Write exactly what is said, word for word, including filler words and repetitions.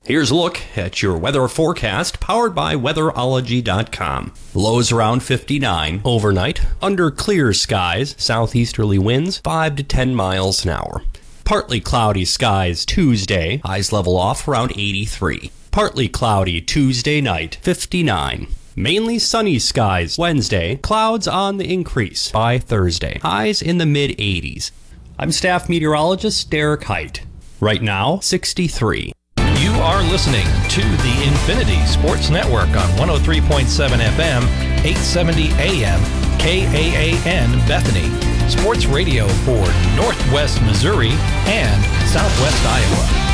Here's a look at your weather forecast powered by weatherology dot com. Lows around fifty-nine overnight, under clear skies, southeasterly winds five to ten miles an hour. Partly cloudy skies Tuesday, highs level off around eighty-three. Partly cloudy Tuesday night, fifty-nine. Mainly sunny skies Wednesday, clouds on the increase by Thursday, highs in the mid eighties. I'm staff meteorologist Derek Height. Right now, sixty-three. You are listening to the Infinity Sports Network on one oh three point seven F M, eight seventy A M, K A A N Bethany. Sports radio for Northwest Missouri and Southwest Iowa.